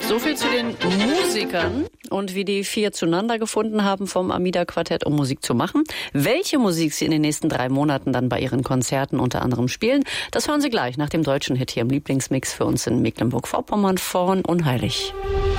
So viel zu den Musikern und wie die 4 zueinander gefunden haben vom Amida-Quartett, um Musik zu machen. Welche Musik sie in den nächsten 3 Monaten dann bei ihren Konzerten unter anderem spielen, das hören Sie gleich nach dem deutschen Hit hier im Lieblingsmix für uns in Mecklenburg-Vorpommern von Unheilig.